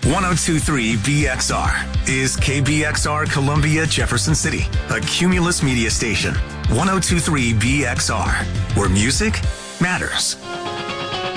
1023 BXR is KBXR Columbia, Jefferson City, a Cumulus media station. 1023 BXR, where music matters.